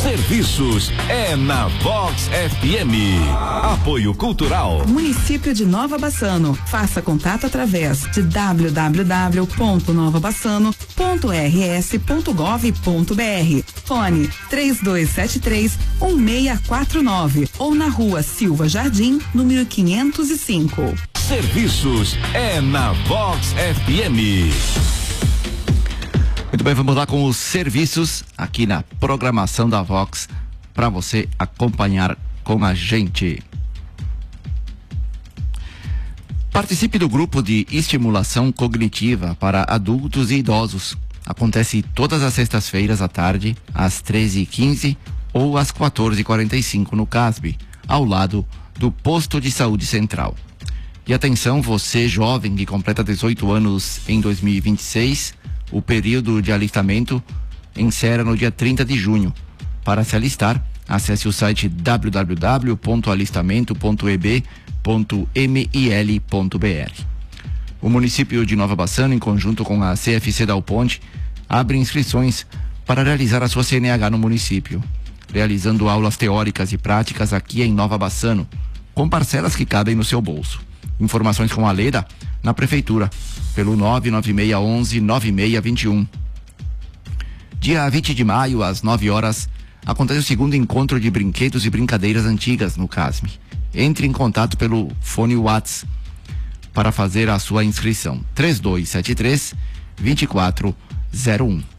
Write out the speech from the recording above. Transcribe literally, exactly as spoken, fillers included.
Serviços é na Vox F M. Apoio Cultural. Município de Nova Bassano. Faça contato através de w w w ponto nova bassano ponto r s ponto gov ponto b r. Fone três dois sete três um seis quatro nove ou na rua Silva Jardim, número quinhentos e cinco. Serviços é na Vox F M. Muito bem, vamos lá com os serviços aqui na programação da Vox para você acompanhar com a gente. Participe do grupo de estimulação cognitiva para adultos e idosos. Acontece todas as sextas-feiras à tarde, às treze e quinze ou às quatorze e quarenta e cinco no CASB, ao lado do Posto de Saúde Central. E atenção, você jovem que completa dezoito anos em dois mil e vinte e seis, o período de alistamento encerra no dia trinta de junho. Para se alistar, acesse o site w w w ponto alistamento ponto e b ponto m i l ponto b r. O município de Nova Bassano, em conjunto com a C F C Dal Ponte, abre inscrições para realizar a sua C N H no município, realizando aulas teóricas e práticas aqui em Nova Bassano, com parcelas que cabem no seu bolso. Informações com a Leda na prefeitura, pelo nove nove seis um um nove seis dois um. Dia vinte de maio, às nove horas, acontece o segundo encontro de brinquedos e brincadeiras antigas no CASM. Entre em contato pelo fone WhatsApp para fazer a sua inscrição. três dois sete três, dois quatro zero um.